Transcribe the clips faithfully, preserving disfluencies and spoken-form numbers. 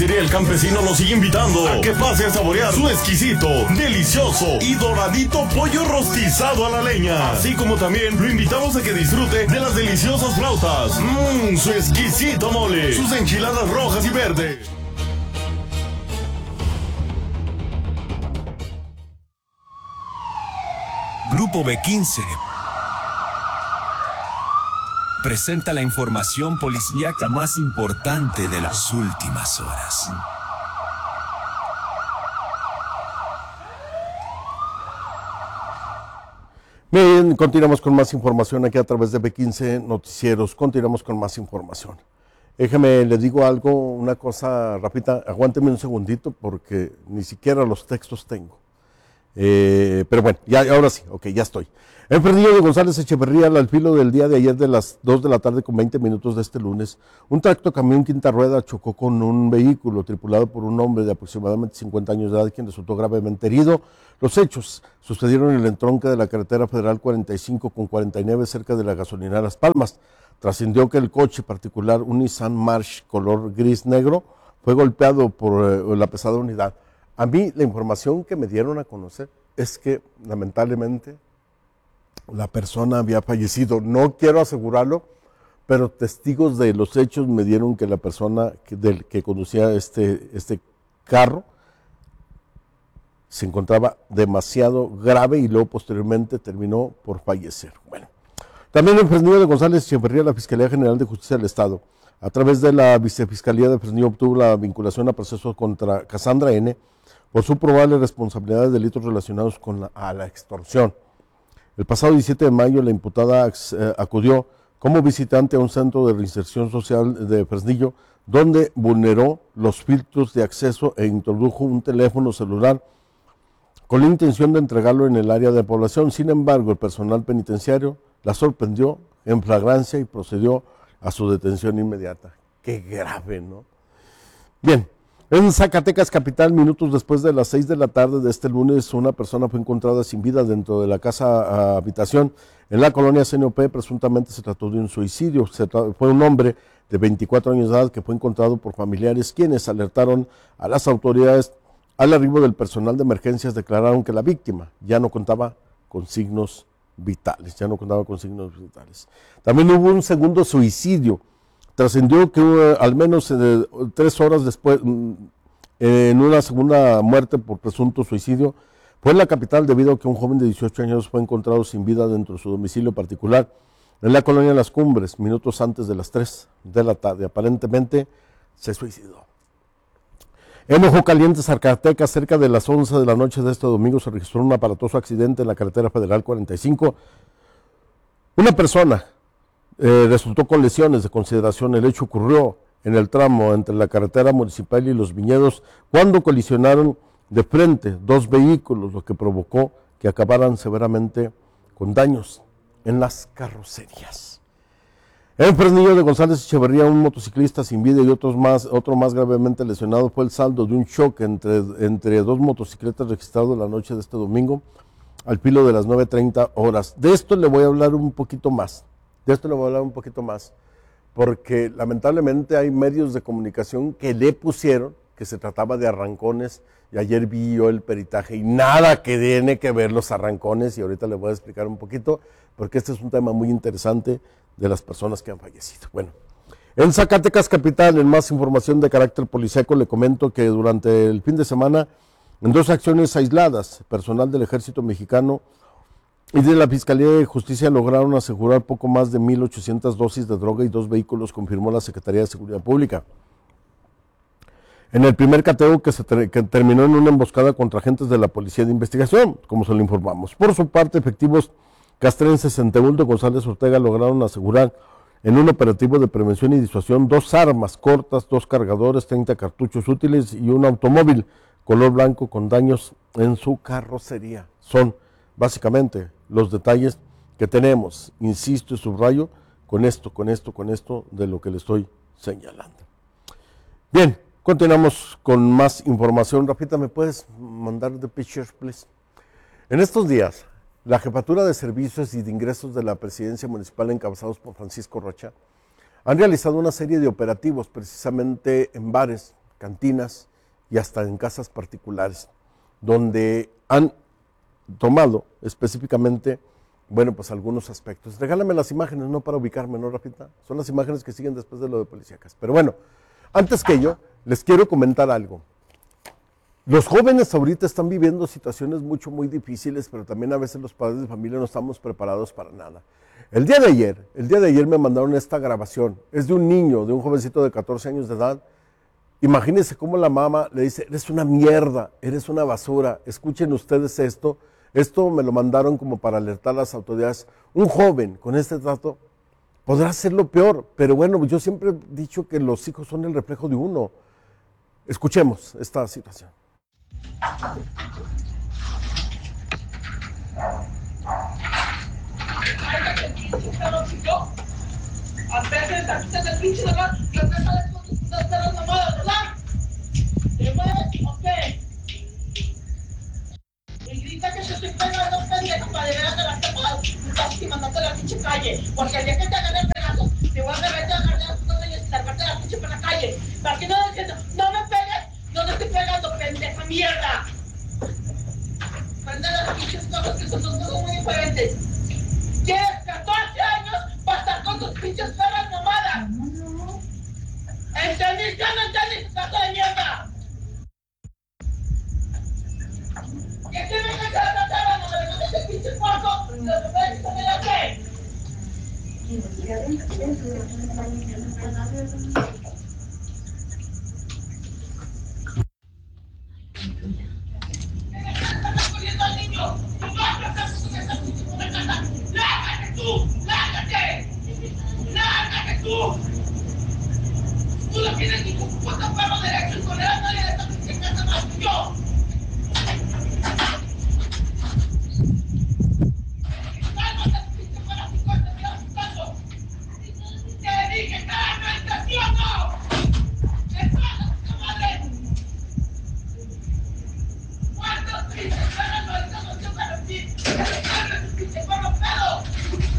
Pizzería El Campesino nos sigue invitando a que pase a saborear su exquisito, delicioso y doradito pollo rostizado a la leña. Así como también lo invitamos a que disfrute de las deliciosas flautas, mmm, su exquisito mole, sus enchiladas rojas y verdes. Grupo B quince presenta la información policíaca más importante de las últimas horas. Bien, continuamos con más información aquí a través de B quince Noticieros. Continuamos con más información. Déjeme, le digo algo, una cosa rápida. Aguánteme un segundito porque ni siquiera los textos tengo. Eh, pero bueno, ya, ahora sí, ok, ya estoy. En Fresnillo de González Echeverría, al filo del día de ayer de las dos de la tarde con veinte minutos de este lunes, un tractocamión quinta rueda chocó con un vehículo tripulado por un hombre de aproximadamente cincuenta años de edad, quien resultó gravemente herido. Los hechos sucedieron en el entronque de la carretera federal cuarenta y cinco con cuarenta y nueve cerca de la gasolinera Las Palmas. Trascendió que el coche particular, un Nissan March color gris negro, fue golpeado por eh, la pesada unidad. A mí la información que me dieron a conocer es que lamentablemente la persona había fallecido. No quiero asegurarlo, pero testigos de los hechos me dieron que la persona que, del, que conducía este, este carro se encontraba demasiado grave y luego posteriormente terminó por fallecer. Bueno, también en Fresnillo de González Echeverría, la Fiscalía General de Justicia del Estado, a través de la Vicefiscalía de Fresnillo, obtuvo la vinculación a proceso contra Cassandra N. por su probable responsabilidad de delitos relacionados con la, a la extorsión. El pasado diecisiete de mayo, la imputada eh, acudió como visitante a un centro de reinserción social de Fresnillo, donde vulneró los filtros de acceso e introdujo un teléfono celular con la intención de entregarlo en el área de población. Sin embargo, el personal penitenciario la sorprendió en flagrancia y procedió a su detención inmediata. Qué grave, ¿no? Bien. En Zacatecas capital, minutos después de las seis de la tarde de este lunes, una persona fue encontrada sin vida dentro de la casa habitación en la colonia C N O P. Presuntamente se trató de un suicidio. Se fue un hombre de veinticuatro años de edad que fue encontrado por familiares, quienes alertaron a las autoridades. Al arribo del personal de emergencias declararon que la víctima ya no contaba con signos vitales, ya no contaba con signos vitales. También hubo un segundo suicidio. Trascendió que uh, al menos eh, tres horas después, eh, en una segunda muerte por presunto suicidio, fue en la capital debido a que un joven de dieciocho años fue encontrado sin vida dentro de su domicilio particular en la colonia Las Cumbres, minutos antes de las tres de la tarde. Aparentemente se suicidó. En Ojo Caliente, Zacatecas, cerca de las once de la noche de este domingo, se registró un aparatoso accidente en la carretera federal cuarenta y cinco. Una persona Eh, resultó con lesiones de consideración. El hecho ocurrió en el tramo entre la carretera municipal y Los Viñedos, cuando colisionaron de frente dos vehículos, lo que provocó que acabaran severamente con daños en las carrocerías. En Fresnillo de González Echeverría, un motociclista sin vida y otros más, otro más gravemente lesionado fue el saldo de un choque entre, entre dos motocicletas registrado la noche de este domingo al filo de las nueve treinta horas. De esto le voy a hablar un poquito más. De esto le voy a hablar un poquito más, porque lamentablemente hay medios de comunicación que le pusieron que se trataba de arrancones, y ayer vi yo el peritaje y nada que tiene que ver los arrancones, y ahorita le voy a explicar un poquito, porque este es un tema muy interesante de las personas que han fallecido. Bueno, en Zacatecas capital, en más información de carácter policíaco, le comento que durante el fin de semana, en dos acciones aisladas, personal del Ejército Mexicano y de la Fiscalía de Justicia lograron asegurar poco más de mil ochocientas dosis de droga y dos vehículos, confirmó la Secretaría de Seguridad Pública. En el primer cateo que, se ter que terminó en una emboscada contra agentes de la Policía de Investigación, como se lo informamos. Por su parte, efectivos castrenses en Teuldo González Ortega lograron asegurar en un operativo de prevención y disuasión dos armas cortas, dos cargadores, treinta cartuchos útiles y un automóvil color blanco con daños en su carrocería. Son básicamente los detalles que tenemos, insisto y subrayo, con esto, con esto, con esto de lo que le estoy señalando. Bien, continuamos con más información. Rafita, ¿me puedes mandar the pictures, please? En estos días, la Jefatura de Servicios y de Ingresos de la Presidencia Municipal, encabezados por Francisco Rocha, han realizado una serie de operativos precisamente en bares, cantinas y hasta en casas particulares, donde han tomado específicamente, bueno, pues algunos aspectos. Regálame las imágenes, no para ubicarme, ¿no, Rafita? Son las imágenes que siguen después de lo de policíacas. Pero bueno, antes que ello, les quiero comentar algo. Los jóvenes ahorita están viviendo situaciones mucho, muy difíciles, pero también a veces los padres de familia no estamos preparados para nada. El día de ayer, el día de ayer me mandaron esta grabación. Es de un niño, de un jovencito de catorce años de edad. Imagínense cómo la mamá le dice, eres una mierda, eres una basura, escuchen ustedes esto. Esto me lo mandaron como para alertar a las autoridades. Un joven con este trato podrá hacerlo peor, pero bueno, yo siempre he dicho que los hijos son el reflejo de uno. Escuchemos esta situación. A veces aquí el pinche nomás, y a veces las perras mamadas, ¿verdad? ¿Te mueves? Ok. Y grita que te estoy pegando, pendejo, para de veras de las tapas, estás mandando a la pinche calle. Porque el día que te agarre el pedazo, te voy a agarrar, te agarrar las cosas y largarte la pinche para la calle. Para que no diciendo, no me pegues, no te estoy pegando, pendeja mierda. Prende las pinches cosas que son dos cosas muy diferentes. Tienes catorce años para estar con tus pinches perras mamadas. ¿Entendiste o no entendiste, caso de mierda? ¿Y aquí me cansas de la tierra? ¿No me dejas ese pinche cuarto? ¿No me dejas saber a qué? ¡Tú! ¡Lárgate! ¡Lárgate tú! ¡Tú no tienes ningún puto perro derecho en poner a nadie de esta pinche casa más que yo! ¡Cálmate, pinche parásito! ¡Te mira su caso! ¡Te dije claramente sí o no! ¡Espera, puta madre! ¿Cuántos pinches perros no estamos yo para ti? ¡Que le cargue su pinche perro pedo!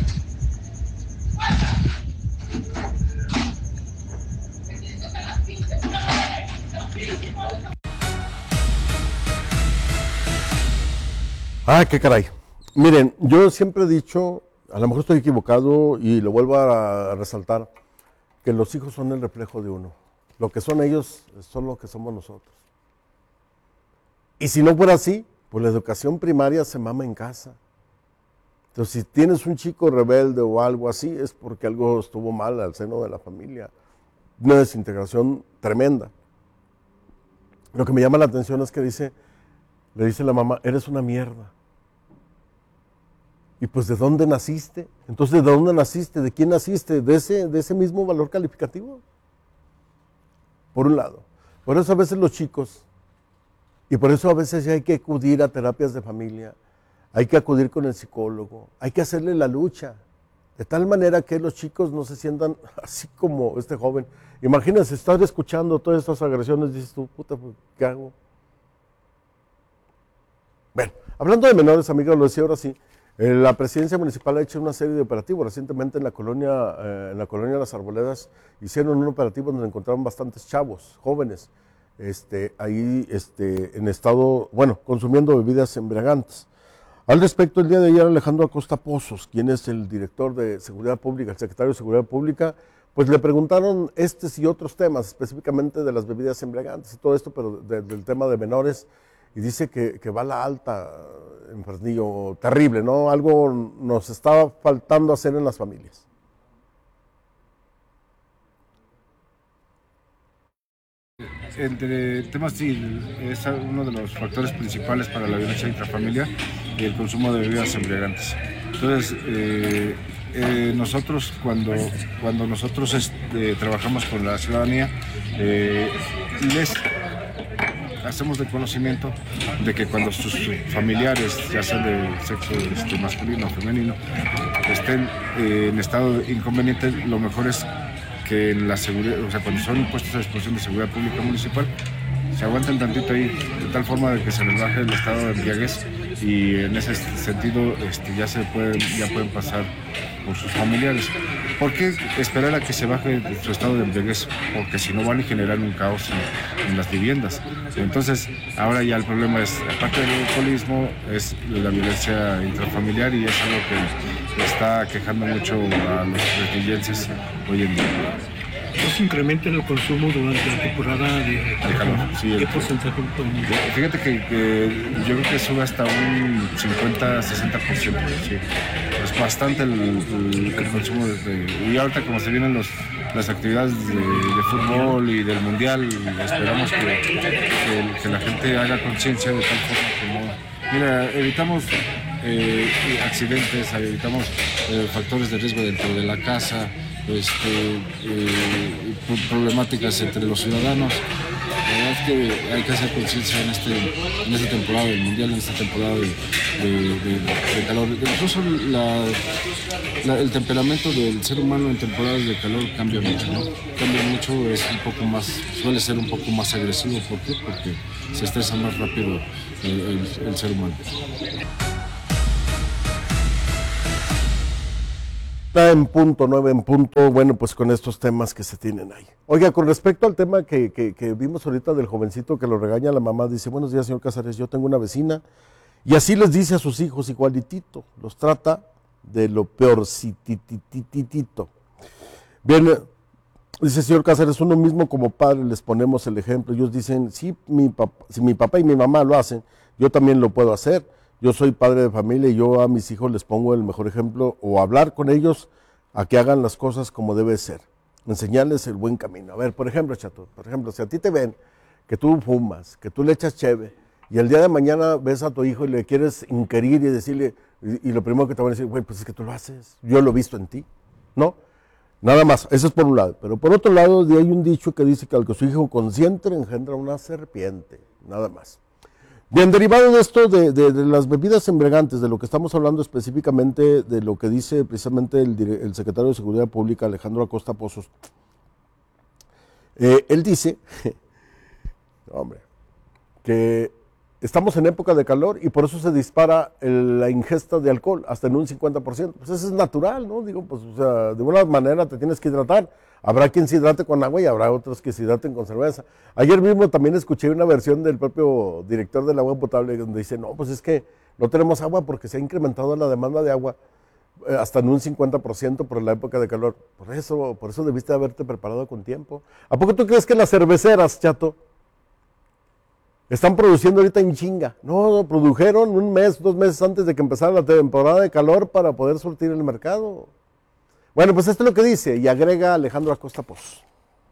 Ah, qué caray. Miren, yo siempre he dicho, a lo mejor estoy equivocado y lo vuelvo a resaltar, que los hijos son el reflejo de uno. Lo que son ellos son lo que somos nosotros. Y si no fuera así, pues la educación primaria se mama en casa. Entonces, si tienes un chico rebelde o algo así, es porque algo estuvo mal al seno de la familia. Una desintegración tremenda. Lo que me llama la atención es que dice, le dice la mamá, eres una mierda. Y pues, ¿de dónde naciste? Entonces, ¿de dónde naciste? ¿De quién naciste? ¿De ese, de ese mismo valor calificativo? Por un lado. Por eso a veces los chicos, y por eso a veces hay que acudir a terapias de familia, hay que acudir con el psicólogo, hay que hacerle la lucha, de tal manera que los chicos no se sientan así como este joven. Imagínense estar escuchando todas estas agresiones, dices tú, puta, ¿qué hago? Bueno, hablando de menores, amigos, lo decía ahora sí, eh, la presidencia municipal ha hecho una serie de operativos. Recientemente en la colonia, eh, en la colonia Las Arboledas hicieron un operativo donde encontraron bastantes chavos, jóvenes, este, ahí este, en estado, bueno, consumiendo bebidas embriagantes. Al respecto, el día de ayer Alejandro Acosta Pozos, quien es el director de Seguridad Pública, el secretario de Seguridad Pública, pues le preguntaron estos y otros temas, específicamente de las bebidas embriagantes y todo esto, pero de, del tema de menores, y dice que, que va a la alta en Fresnillo, terrible, ¿no? Algo nos estaba faltando hacer en las familias. Entre temas, sí, es uno de los factores principales para la violencia intrafamiliar y el consumo de bebidas embriagantes. Entonces, eh, eh, nosotros cuando, cuando nosotros este, trabajamos con la ciudadanía, eh, les hacemos de conocimiento de que cuando sus familiares, ya sean de sexo este, masculino o femenino, estén eh, en estado inconveniente, lo mejor es que en la seguridad, o sea, cuando son puestos a disposición de seguridad pública municipal, se aguanten tantito ahí, de tal forma de que se les baje el estado de embriaguez y en ese sentido este, ya se pueden, ya pueden pasar por sus familiares. ¿por qué esperar a que se baje su estado de embriaguez? Porque si no van a generar un caos en, en las viviendas. Entonces, ahora ya el problema es, aparte del alcoholismo, es la violencia intrafamiliar y es algo que está quejando mucho a los retillenses hoy en día. ¿No se incrementa el consumo durante la temporada de, de calor? Sí, ¿Qué el, porcentaje? Fíjate que, que yo creo que sube hasta un cincuenta a sesenta por ciento. Sí. Es bastante el, el, el consumo. De, de, y ahorita como se vienen los, las actividades de, de fútbol y del mundial, esperamos que, que, que la gente haga conciencia de tal forma que no... Mira, evitamos eh, accidentes, evitamos eh, factores de riesgo dentro de la casa, Este, eh, problemáticas entre los ciudadanos. La verdad es que hay que hacer conciencia en, este, en esta temporada del mundial, en esta temporada de, de, de, de calor. Incluso la, la, el temperamento del ser humano en temporadas de calor cambia mucho, ¿no? Cambia mucho, es un poco más, suele ser un poco más agresivo. ¿Por qué? Porque se estresa más rápido el, el, el ser humano. En punto, nueve en punto, bueno, pues con estos temas que se tienen ahí. Oiga, con respecto al tema que, que, que vimos ahorita del jovencito que lo regaña la mamá, dice, buenos días, señor Casares, yo tengo una vecina, y así les dice a sus hijos igualitito, los trata de lo peorcitititito. Bien, dice, señor Casares, uno mismo como padre les ponemos el ejemplo, ellos dicen, sí, mi papá, si mi papá y mi mamá lo hacen, yo también lo puedo hacer. Yo soy padre de familia y yo a mis hijos les pongo el mejor ejemplo o hablar con ellos a que hagan las cosas como debe ser, enseñarles el buen camino. A ver, por ejemplo, Chato, por ejemplo, si a ti te ven que tú fumas, que tú le echas cheve y el día de mañana ves a tu hijo y le quieres inquirir y decirle, y, y lo primero que te van a decir, güey, pues es que tú lo haces, yo lo he visto en ti, ¿no? Nada más, eso es por un lado. Pero por otro lado, hay un dicho que dice que al que su hijo consiente engendra una serpiente, nada más. Bien, derivado de esto, de, de, de las bebidas embriagantes, de lo que estamos hablando específicamente, de lo que dice precisamente el, el secretario de Seguridad Pública, Alejandro Acosta Pozos, eh, él dice, hombre, que estamos en época de calor y por eso se dispara el, la ingesta de alcohol hasta en un cincuenta por ciento. Pues eso es natural, ¿no? Digo, pues, o sea, de alguna manera te tienes que hidratar. Habrá quien se hidrate con agua y habrá otros que se hidraten con cerveza. Ayer mismo también escuché una versión del propio director del agua potable donde dice, no, pues es que no tenemos agua porque se ha incrementado la demanda de agua eh, hasta en un cincuenta por ciento por la época de calor. Por eso, por eso debiste haberte preparado con tiempo. ¿A poco tú crees que las cerveceras, Chato, están produciendo ahorita en chinga? No, no, produjeron un mes, dos meses antes de que empezara la temporada de calor para poder surtir el mercado. Bueno, pues esto es lo que dice y agrega Alejandro Acosta Poz.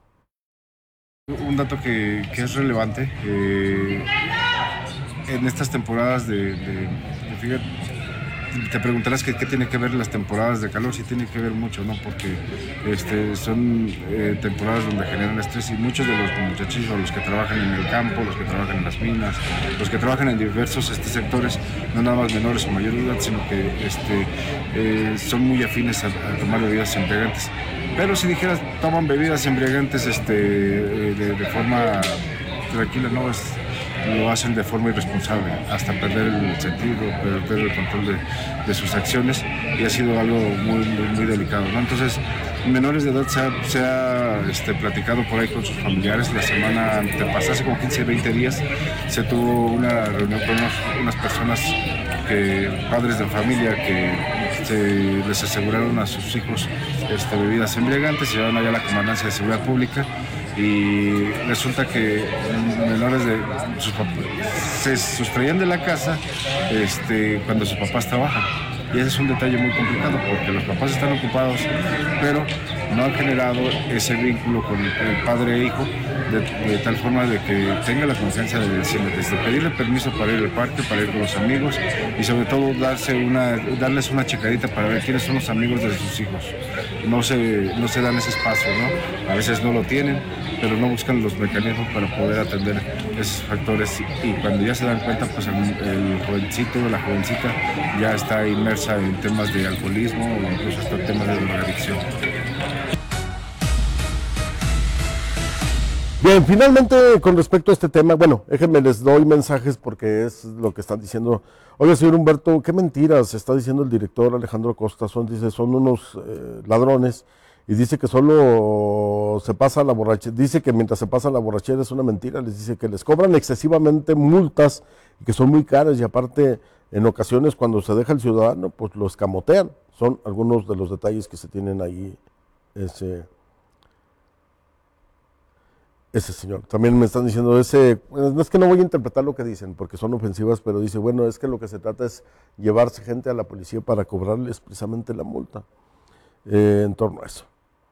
Un dato que, que es relevante, eh, en estas temporadas de, de, de fíjate, te preguntarás que, qué tiene que ver las temporadas de calor. Sí tiene que ver mucho, ¿no? Porque este, son eh, temporadas donde generan estrés y muchos de los muchachitos, los que trabajan en el campo, los que trabajan en las minas, los que trabajan en diversos este, sectores, no nada más menores o mayor edad, sino que este, eh, son muy afines a, a tomar bebidas embriagantes. Pero si dijeras, toman bebidas embriagantes este, de, de forma tranquila, no es... lo hacen de forma irresponsable, hasta perder el sentido, perder el control de, de sus acciones, y ha sido algo muy, muy, muy delicado, ¿no? Entonces, menores de edad se ha, se ha este, platicado por ahí con sus familiares. La semana antepasada, hace como quince, veinte días, se tuvo una reunión con unos, unas personas, que, padres de familia, que se, les aseguraron a sus hijos este, bebidas embriagantes, se llevaron allá a la Comandancia de Seguridad Pública, y resulta que menores de sus papás se sustraían de la casa este, cuando sus papás trabajan. Y ese es un detalle muy complicado porque los papás están ocupados, pero no han generado ese vínculo con el padre e hijo de, de tal forma de que tenga la confianza de decirle, desde pedirle permiso para ir al parque, para ir con los amigos, y sobre todo darse una, darles una checadita para ver quiénes son los amigos de sus hijos. No se, no se dan ese espacio, ¿no? A veces no lo tienen, pero no buscan los mecanismos para poder atender esos factores, y cuando ya se dan cuenta, pues el, el jovencito o la jovencita ya está inmersa en temas de alcoholismo o incluso hasta temas de drogadicción. Bien, finalmente con respecto a este tema, bueno, déjenme les doy mensajes porque es lo que están diciendo. Oiga, señor Humberto, qué mentiras está diciendo el director Alejandro Acosta, son, dice, son unos eh, ladrones y dice que solo se pasa la borrachera, dice que mientras se pasa la borrachera es una mentira, les dice que les cobran excesivamente multas y que son muy caras y aparte en ocasiones cuando se deja el ciudadano pues lo escamotean, son algunos de los detalles que se tienen ahí ese... Ese señor. También me están diciendo ese, no es que no voy a interpretar lo que dicen, porque son ofensivas, pero dice, bueno, es que lo que se trata es llevarse gente a la policía para cobrarles precisamente la multa eh, en torno a eso.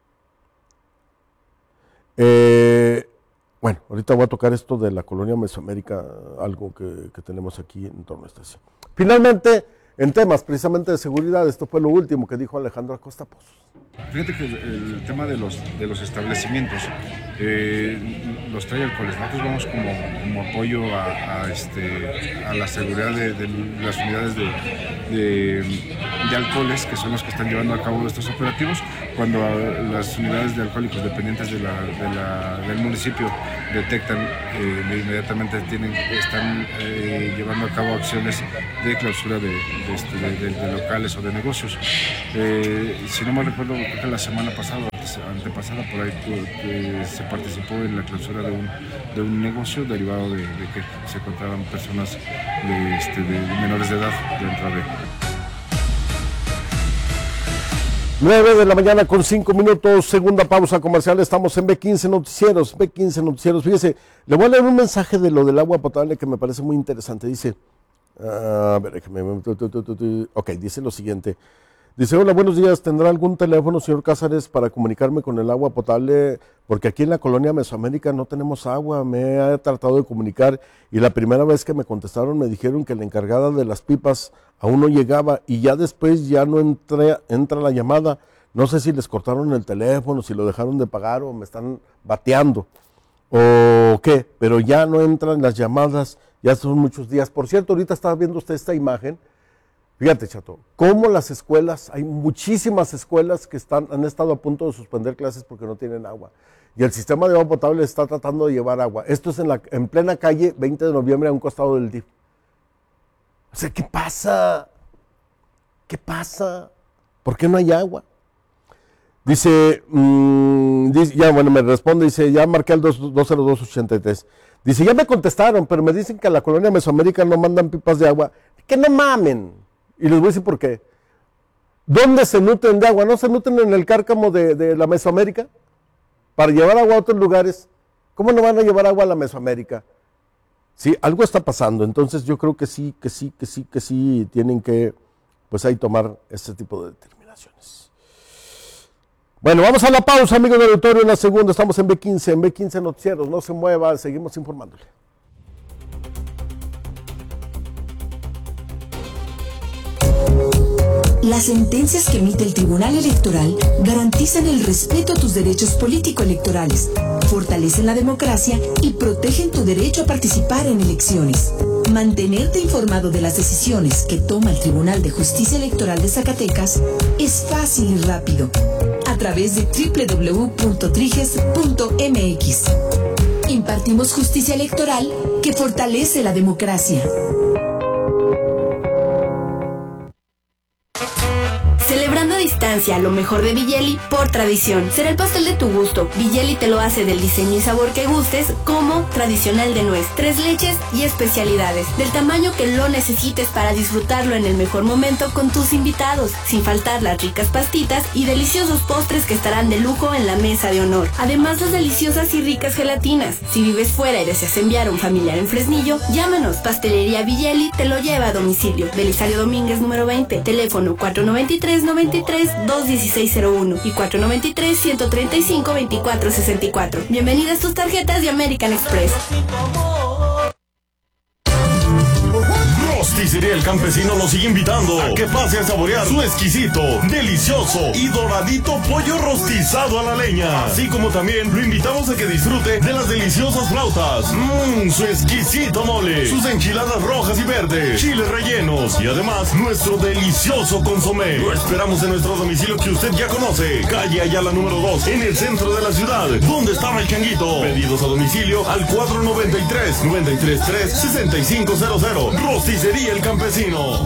Eh, bueno, ahorita voy a tocar esto de la colonia Mesoamérica, algo que, que tenemos aquí en torno a esto. Finalmente, en temas precisamente de seguridad, esto fue lo último que dijo Alejandro Acosta Pozos. Fíjate que el, el tema de los, de los establecimientos eh, los trae alcoholes. Nosotros vamos como, como apoyo a, a, este, a la seguridad de, de las unidades de, de, de alcoholes, que son los que están llevando a cabo estos operativos. Cuando las unidades de alcohólicos dependientes de la, de la, del municipio detectan, eh, inmediatamente tienen, están eh, llevando a cabo acciones de clausura de, de, este, de, de, de locales o de negocios. Eh, si no me recuerdo, creo que la semana pasada, antepasada, por ahí eh, se participó en la clausura de un, de un negocio derivado de, de que se encontraban personas de, este, de menores de edad dentro de... nueve de la mañana con cinco minutos, segunda pausa comercial, estamos en B quince Noticieros, B quince Noticieros, fíjese, le voy a leer un mensaje de lo del agua potable que me parece muy interesante, dice, uh, a ver, déjame, ok, dice lo siguiente, dice, hola, buenos días, ¿tendrá algún teléfono, señor Cázares, para comunicarme con el agua potable? Porque aquí en la colonia Mesoamérica no tenemos agua, me he tratado de comunicar y la primera vez que me contestaron me dijeron que la encargada de las pipas aún no llegaba y ya después ya no entré, entra la llamada, no sé si les cortaron el teléfono, si lo dejaron de pagar o me están bateando o qué, pero ya no entran las llamadas, ya son muchos días. Por cierto, ahorita estaba viendo usted esta imagen. Fíjate, Chato, cómo las escuelas, hay muchísimas escuelas que están, han estado a punto de suspender clases porque no tienen agua. Y el sistema de agua potable está tratando de llevar agua. Esto es en, la, en plena calle veinte de noviembre a un costado del D I F. O sea, ¿qué pasa? ¿Qué pasa? ¿Por qué no hay agua? Dice, mmm, dice ya bueno, me responde, dice, ya marqué el dos cero dos ochenta y tres. Dice, ya me contestaron, pero me dicen que a la colonia Mesoamérica no mandan pipas de agua. Que no mamen. Y les voy a decir por qué. ¿Dónde se nutren de agua? ¿No se nutren en el cárcamo de, de la Mesoamérica? Para llevar agua a otros lugares. ¿Cómo no van a llevar agua a la Mesoamérica? Sí, algo está pasando. Entonces yo creo que sí, que sí, que sí, que sí tienen que, pues ahí tomar este tipo de determinaciones. Bueno, vamos a la pausa, amigos del auditorio, en la segunda. Estamos en B quince, en B quince Noticieros. No se mueva, seguimos informándole. Las sentencias que emite el Tribunal Electoral garantizan el respeto a tus derechos político-electorales, fortalecen la democracia y protegen tu derecho a participar en elecciones. Mantenerte informado de las decisiones que toma el Tribunal de Justicia Electoral de Zacatecas es fácil y rápido, a través de doble u doble u doble u punto triges punto m x. Impartimos justicia electoral que fortalece la democracia. Celebrando a distancia lo mejor de Villeli por tradición. Será el pastel de tu gusto. Villeli te lo hace del diseño y sabor que gustes, como tradicional de nuez, tres leches y especialidades, del tamaño que lo necesites para disfrutarlo en el mejor momento con tus invitados, sin faltar las ricas pastitas y deliciosos postres que estarán de lujo en la mesa de honor. Además, las deliciosas y ricas gelatinas. Si vives fuera y deseas enviar a un familiar en Fresnillo, llámanos. Pastelería Villeli te lo lleva a domicilio. Belisario Domínguez número veinte, teléfono cuatro noventa y tres, noventa y tres, dos dieciséis cero uno y cuatro noventa y tres, ciento treinta y cinco, veinticuatro sesenta y cuatro. Bienvenidas tus tarjetas de American Express. Rosticería El Campesino lo sigue invitando a que pase a saborear su exquisito, delicioso y doradito pollo rostizado a la leña. Así como también lo invitamos a que disfrute de las deliciosas flautas, mmm, su exquisito mole, sus enchiladas rojas y verdes, chiles rellenos y además nuestro delicioso consomé. Lo esperamos en nuestro domicilio que usted ya conoce, calle Ayala número dos, en el centro de la ciudad, donde estaba el changuito. Pedidos a domicilio al cuatro noventa y tres, noventa y tres tres, sesenta y cinco cero cero. Rosticería El Campesino.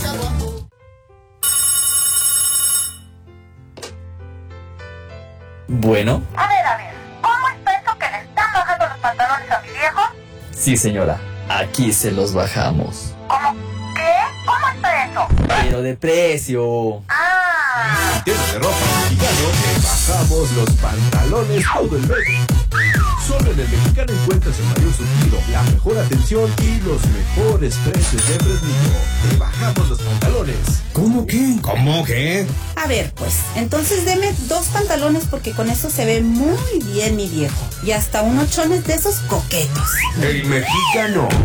Bueno. A ver, a ver, ¿cómo está eso que le están bajando los pantalones a mi viejo? Sí, señora, aquí se los bajamos. ¿Cómo? ¿Qué? ¿Cómo está eso? Pero de precio. Ah. En tienda de ropa mexicano te bajamos los pantalones todo el mes. Solo en el Mexicano encuentras el mayor surtido, la mejor atención y los mejores precios de Fresnillo. Te bajamos los pantalones. ¿Cómo qué? ¿Cómo qué? A ver, pues, entonces deme dos pantalones porque con eso se ve muy bien mi viejo. Y hasta unos chones de esos coquetos. El Mexicano,